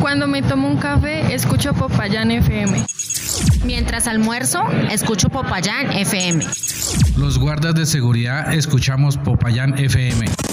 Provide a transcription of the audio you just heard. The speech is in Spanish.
Cuando me tomo un café, escucho Popayán FM. Mientras almuerzo, escucho Popayán FM. Los guardas de seguridad escuchamos Popayán FM.